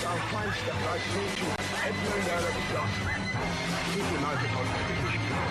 Thou find'st the bright nature, everywhere at dusk. Keep him out of our